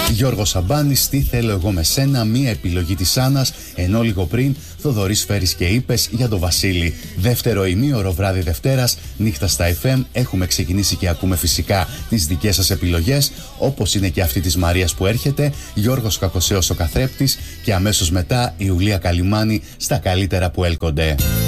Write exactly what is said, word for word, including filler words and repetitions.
Γιώργος Σαμπάνης, τι θέλω εγώ με σένα, μία επιλογή της Άννας, ενώ λίγο πριν Θοδωρής Φέρης και είπες για τον Βασίλη. Δεύτερο ημίωρο βράδυ Δευτέρας, νύχτα στα εφ εμ, έχουμε ξεκινήσει και ακούμε φυσικά τις δικές σας επιλογές, όπως είναι και αυτή της Μαρίας που έρχεται, Γιώργος Κακοσέος ο καθρέπτης και αμέσως μετά η Ιουλία Καλυμάνη στα καλύτερα που έλκονται.